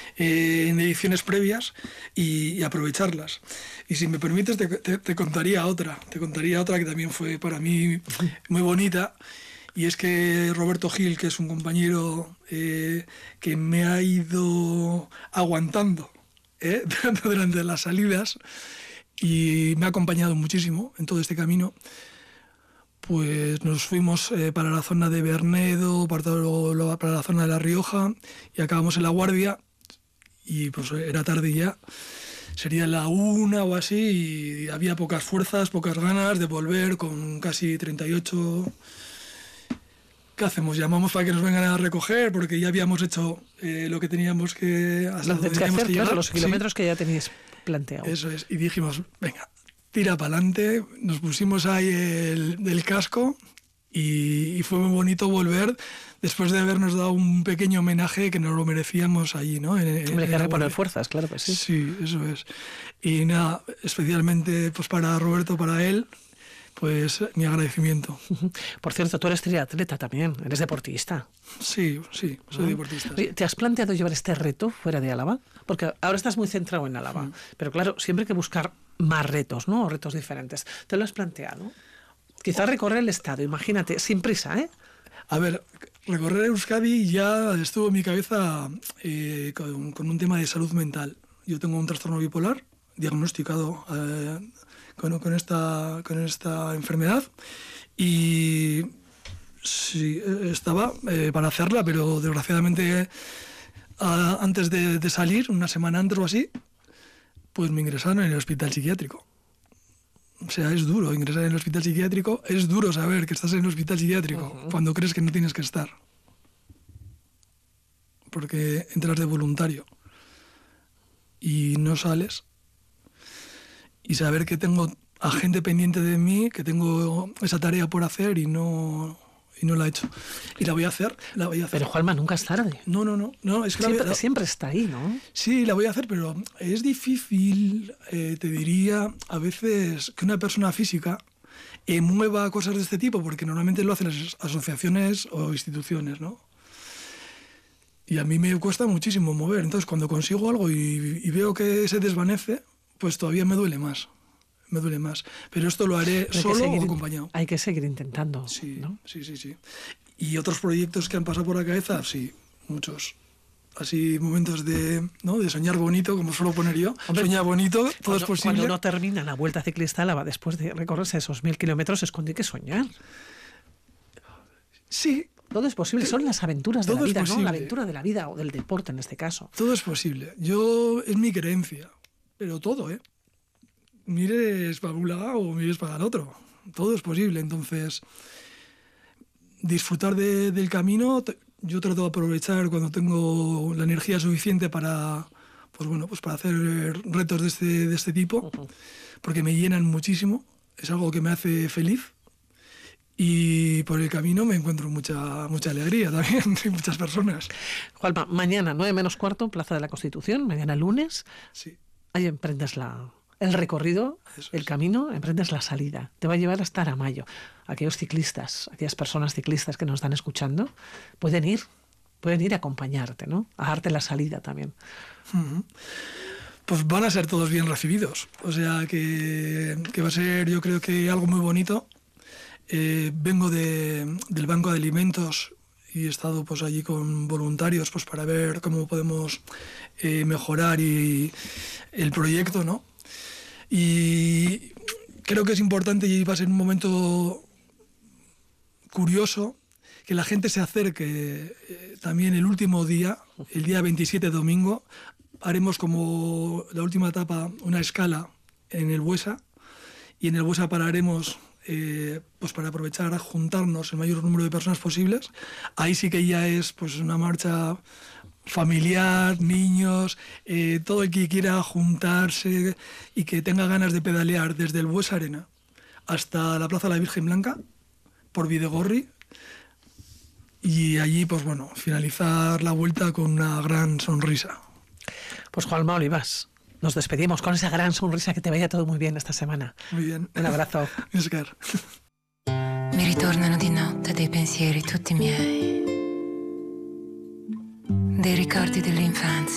en ediciones previas y aprovecharlas. Y si me permites, te contaría otra que también fue para mí muy bonita. Y es que Roberto Gil, que es un compañero que me ha ido aguantando durante las salidas y me ha acompañado muchísimo en todo este camino, pues nos fuimos para la zona de Bernedo, para la zona de La Rioja, y acabamos en La Guardia, y pues era tarde ya, sería la 1 o así, y había pocas fuerzas, pocas ganas de volver con casi 38. ¿Qué hacemos? Llamamos para que nos vengan a recoger, porque ya habíamos hecho lo que teníamos que hacer, claro, los kilómetros que ya teníais planteado. Eso es, y dijimos, venga, tira para adelante, nos pusimos ahí el casco y fue muy bonito volver después de habernos dado un pequeño homenaje que nos lo merecíamos allí, ¿no? Hombre, que reponer fuerzas, claro, pues sí. Sí, eso es. Y nada, especialmente pues para Roberto, para él, pues mi agradecimiento. Por cierto, tú eres triatleta también, eres deportista. Sí, soy deportista. Sí. ¿Te has planteado llevar este reto fuera de Álava? Porque ahora estás muy centrado en Álava, pero claro, siempre hay que buscar más retos, ¿no? O retos diferentes. ¿Te lo has planteado? Quizás recorrer el estado, imagínate, sin prisa, ¿eh? A ver, recorrer Euskadi ya estuvo en mi cabeza con un tema de salud mental. Yo tengo un trastorno bipolar diagnosticado con esta enfermedad y sí, estaba para hacerla, pero desgraciadamente antes de salir, una semana antes o así, pues me ingresaron en el hospital psiquiátrico. O sea, es duro ingresar en el hospital psiquiátrico, es duro saber que estás en el hospital psiquiátrico cuando crees que no tienes que estar. Porque entras de voluntario y no sales. Y saber que tengo a gente pendiente de mí, que tengo esa tarea por hacer y no la he hecho. Y la voy a hacer. Pero Juanma, nunca es tarde. No, es que siempre está ahí, ¿no? Sí, la voy a hacer, pero es difícil, te diría, a veces que una persona física mueva cosas de este tipo, porque normalmente lo hacen las asociaciones o instituciones, ¿no? Y a mí me cuesta muchísimo mover. Entonces, cuando consigo algo y veo que se desvanece, pues todavía me duele más. Pero esto lo haré solo o acompañado. Hay que seguir intentando, sí, ¿no? Sí. Y otros proyectos que han pasado por la cabeza, sí, muchos. Así momentos de soñar bonito, como suelo poner yo. Hombre, soñar bonito, todo es posible. Cuando uno termina la Vuelta Ciclista Álava después de recorrerse esos 1000 kilómetros, es cuando hay que soñar. Sí. Todo es posible, son las aventuras de la vida, ¿no? La aventura de la vida o del deporte en este caso. Todo es posible. Es mi creencia. Pero todo, mires para un lado o mires para el otro. Todo es posible. Entonces, disfrutar del camino, yo trato de aprovechar cuando tengo la energía suficiente para hacer retos de este tipo, porque me llenan muchísimo. Es algo que me hace feliz. Y por el camino me encuentro mucha alegría también de muchas personas. Juanma, mañana 9:45, Plaza de la Constitución, mañana lunes. Sí. Ahí emprendes el recorrido, el camino, emprendes la salida. Te va a llevar hasta Aramayo. Aquellos ciclistas, aquellas personas ciclistas que nos están escuchando, pueden ir a acompañarte, ¿no? A darte la salida también. Pues van a ser todos bien recibidos. O sea que va a ser, yo creo que algo muy bonito. Vengo del Banco de Alimentos y he estado pues allí con voluntarios pues para ver cómo podemos mejorar el proyecto, ¿no? Y creo que es importante y va a ser un momento curioso que la gente se acerque también el último día, el día 27 domingo, haremos como la última etapa una escala en el Buesa y en el Buesa pararemos pues para aprovechar a juntarnos el mayor número de personas posibles. Ahí sí que ya es pues una marcha familiar, niños, todo el que quiera juntarse y que tenga ganas de pedalear desde el Buesa Arena hasta la Plaza de la Virgen Blanca por Bidegorri y allí pues bueno, finalizar la vuelta con una gran sonrisa. Pues Juanma Olivas, nos despedimos con esa gran sonrisa, que te vaya todo muy bien esta semana. Muy bien. Un abrazo. Oscar. Mi ritornano di notte dei pensieri tutti miei, dei ricordi dell'infanzia.